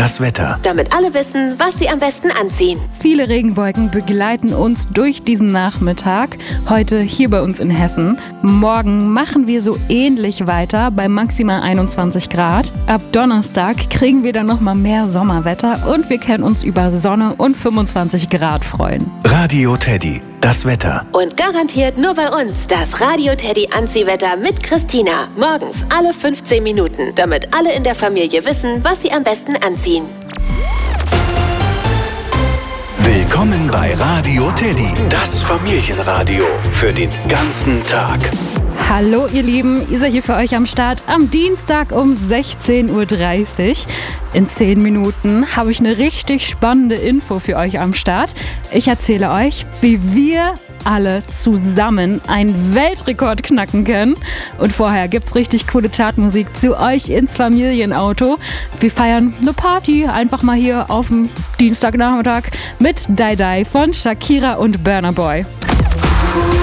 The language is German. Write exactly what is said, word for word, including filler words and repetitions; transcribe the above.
das Wetter. Damit alle wissen, was sie am besten anziehen. Viele Regenwolken begleiten uns durch diesen Nachmittag. Heute hier bei uns in Hessen. Morgen machen wir so ähnlich weiter bei maximal einundzwanzig Grad. Ab Donnerstag kriegen wir dann nochmal mehr Sommerwetter und wir können uns über Sonne und fünfundzwanzig Grad freuen. Radio Teddy, das Wetter. Und garantiert nur bei uns das Radio Teddy Anziehwetter mit Christina. Morgens alle fünfzehn Minuten, damit alle in der Familie wissen, was sie am besten anziehen. Willkommen bei Radio Teddy, das Familienradio für den ganzen Tag. Hallo ihr Lieben, Isa hier für euch am Start am Dienstag um sechzehn Uhr dreißig. In zehn Minuten habe ich eine richtig spannende Info für euch am Start. Ich erzähle euch, wie wir alle zusammen einen Weltrekord knacken können. Und vorher gibt's richtig coole Chartmusik zu euch ins Familienauto. Wir feiern eine Party einfach mal hier auf dem Dienstagnachmittag mit Die Die von Shakira und Burna Boy.